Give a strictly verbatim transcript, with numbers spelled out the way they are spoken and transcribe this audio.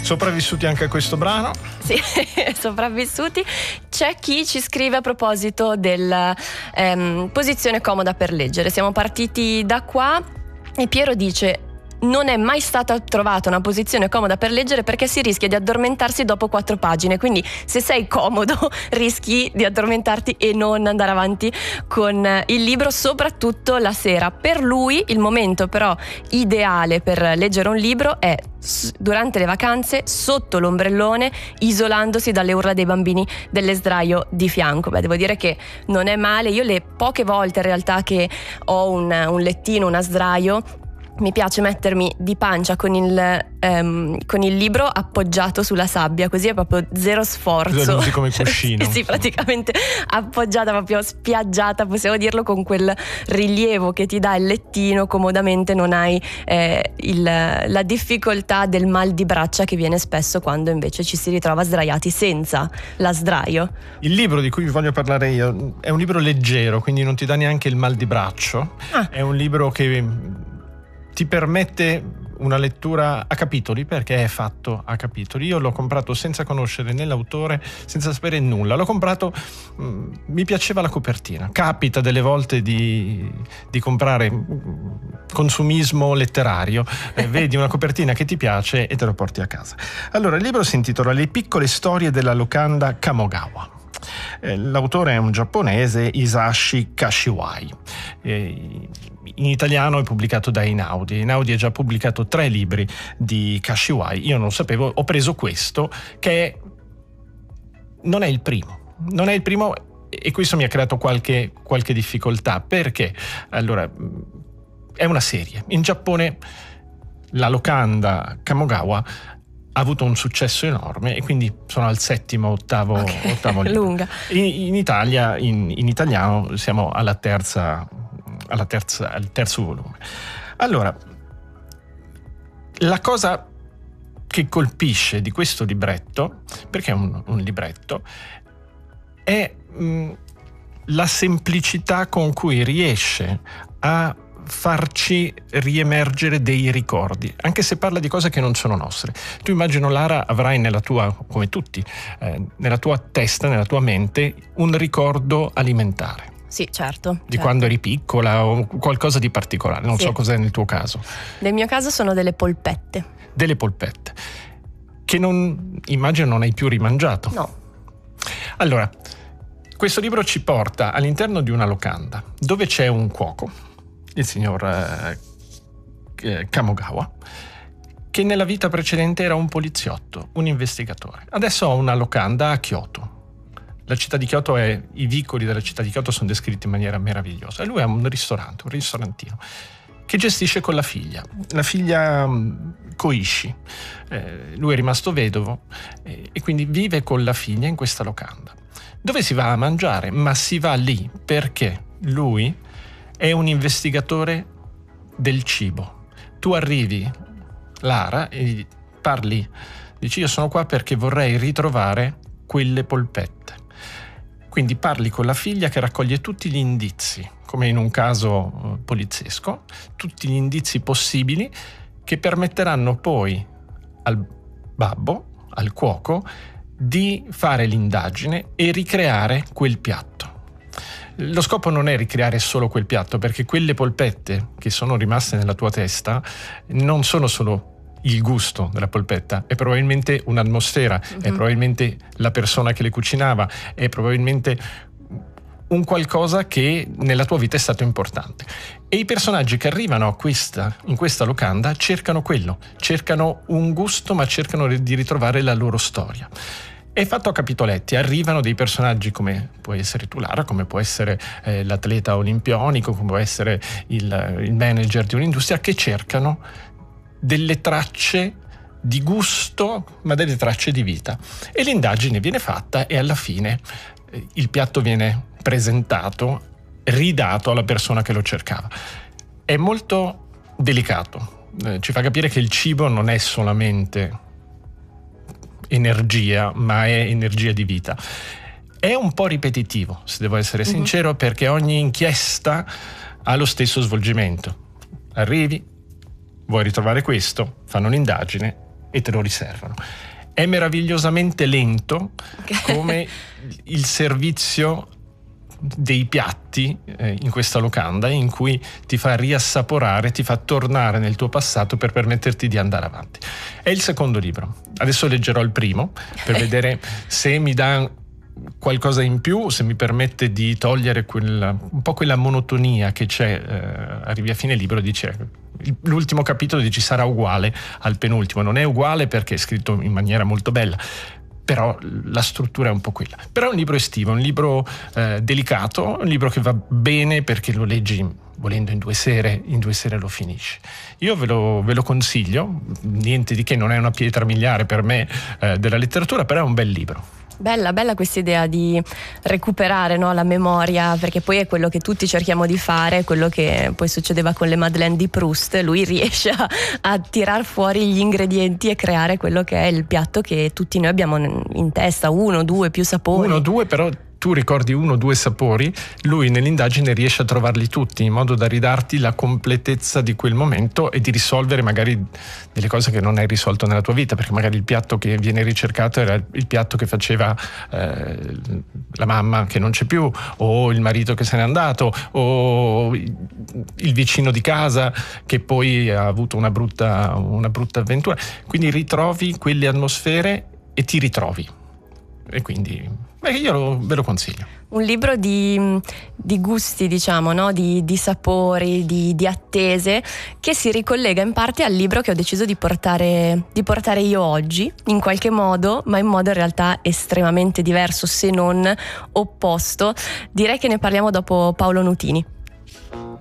Sopravvissuti anche a questo brano? Sì, sopravvissuti. C'è chi ci scrive a proposito della ehm, posizione comoda per leggere. Siamo partiti da qua e Piero dice: non è mai stata trovata una posizione comoda per leggere perché si rischia di addormentarsi dopo quattro pagine, quindi se sei comodo rischi di addormentarti e non andare avanti con il libro, soprattutto la sera. Per lui il momento però ideale per leggere un libro è durante le vacanze, sotto l'ombrellone, isolandosi dalle urla dei bambini dell'esdraio di fianco. Beh, devo dire che non è male. Io le poche volte in realtà che ho un, un lettino, una sdraio, mi piace mettermi di pancia con il, um, con il libro appoggiato sulla sabbia, così è proprio zero sforzo. Lo usi come cuscino. Sì, praticamente appoggiata, proprio spiaggiata, possiamo dirlo, con quel rilievo che ti dà il lettino. Comodamente non hai eh, il, la difficoltà del mal di braccia che viene spesso quando invece ci si ritrova sdraiati senza la sdraio. Il libro di cui vi voglio parlare io è un libro leggero, quindi non ti dà neanche il mal di braccio. Ah. È un libro che ti permette una lettura a capitoli, perché è fatto a capitoli. Io l'ho comprato senza conoscere né l'autore, senza sapere nulla. L'ho comprato, mh, mi piaceva la copertina. Capita delle volte di, di comprare consumismo letterario. Eh, vedi una copertina che ti piace e te lo porti a casa. Allora, il libro si intitola Le piccole storie della locanda Kamogawa. L'autore è un giapponese, Hisashi Kashiwai. In italiano è pubblicato da Einaudi. Einaudi ha già pubblicato tre libri di Kashiwai. Io non lo sapevo, ho preso questo, che non è il primo. Non è il primo e questo mi ha creato qualche, qualche difficoltà. Perché? Allora, è una serie. In Giappone la locanda Kamogawa ha avuto un successo enorme e quindi sono al settimo, ottavo, okay. ottavo libro. Lunga. In, in Italia, in, in italiano, siamo alla terza, alla terza, al terzo volume. Allora, la cosa che colpisce di questo libretto, perché è un, un libretto, è mh, la semplicità con cui riesce a farci riemergere dei ricordi, anche se parla di cose che non sono nostre. Tu immagino, Lara, avrai nella tua, come tutti, eh, nella tua testa, nella tua mente, un ricordo alimentare. Sì, certo. Di certo. quando eri piccola o qualcosa di particolare, non sì. so cos'è nel tuo caso. Nel mio caso sono delle polpette. Delle polpette, che non, immagino non hai più rimangiato. No. Allora, questo libro ci porta all'interno di una locanda, dove c'è un cuoco, il signor eh, Kamogawa, che nella vita precedente era un poliziotto, un investigatore. Adesso ha una locanda a Kyoto. La città di Kyoto è, i vicoli della città di Kyoto sono descritti in maniera meravigliosa. E lui ha un ristorante, un ristorantino, che gestisce con la figlia, la figlia um, Koichi. Eh, lui è rimasto vedovo eh, e quindi vive con la figlia in questa locanda. Dove si va a mangiare? Ma si va lì perché lui è un investigatore del cibo. Tu arrivi, Lara, e parli, dici: io sono qua perché vorrei ritrovare quelle polpette. Quindi parli con la figlia che raccoglie tutti gli indizi, come in un caso poliziesco, tutti gli indizi possibili che permetteranno poi al babbo, al cuoco, di fare l'indagine e ricreare quel piatto. Lo scopo non è ricreare solo quel piatto, perché quelle polpette che sono rimaste nella tua testa non sono solo il gusto della polpetta, è probabilmente un'atmosfera, mm-hmm. è probabilmente la persona che le cucinava, è probabilmente un qualcosa che nella tua vita è stato importante. E i personaggi che arrivano a questa, in questa locanda cercano quello, cercano un gusto, ma cercano di ritrovare la loro storia. È fatto a capitoletti, arrivano dei personaggi come può essere tu, Lara, come può essere eh, l'atleta olimpionico, come può essere il, il manager di un'industria, che cercano delle tracce di gusto, ma delle tracce di vita. E l'indagine viene fatta e alla fine eh, il piatto viene presentato, ridato alla persona che lo cercava. È molto delicato, eh, ci fa capire che il cibo non è solamente energia, ma è energia di vita. È un po' ripetitivo, se devo essere mm-hmm. sincero, perché ogni inchiesta ha lo stesso svolgimento. Arrivi, vuoi ritrovare questo, fanno un'indagine e te lo riservano. È meravigliosamente lento, come il servizio dei piatti eh, in questa locanda, in cui ti fa riassaporare, ti fa tornare nel tuo passato per permetterti di andare avanti. È il secondo libro. Adesso leggerò il primo per vedere se mi dà qualcosa in più, se mi permette di togliere quella, un po' quella monotonia che c'è. Eh, arrivi a fine libro e dici, l'ultimo capitolo dici sarà uguale al penultimo. Non è uguale perché è scritto in maniera molto bella, però la struttura è un po' quella. Però è un libro estivo, un libro eh, delicato, un libro che va bene perché lo leggi volendo in due sere, in due sere lo finisci. Io ve lo, ve lo consiglio, niente di che, non è una pietra miliare per me eh, della letteratura, però è un bel libro. Bella, bella questa idea di recuperare, no, la memoria, perché poi è quello che tutti cerchiamo di fare, quello che poi succedeva con le Madeleine di Proust. Lui riesce a, a tirar fuori gli ingredienti e creare quello che è il piatto che tutti noi abbiamo in testa, uno, due, più sapori. Uno, due, però tu ricordi uno o due sapori, lui nell'indagine riesce a trovarli tutti in modo da ridarti la completezza di quel momento e di risolvere magari delle cose che non hai risolto nella tua vita, perché magari il piatto che viene ricercato era il piatto che faceva eh, la mamma che non c'è più, o il marito che se n'è andato, o il vicino di casa che poi ha avuto una brutta, una brutta avventura. Quindi ritrovi quelle atmosfere e ti ritrovi. E quindi beh, io lo, ve lo consiglio. Un libro di, di gusti, diciamo, no? di, di sapori, di, di attese, che si ricollega in parte al libro che ho deciso di portare, di portare io oggi, in qualche modo, ma in modo in realtà estremamente diverso, se non opposto. Direi che ne parliamo dopo Paolo Nutini.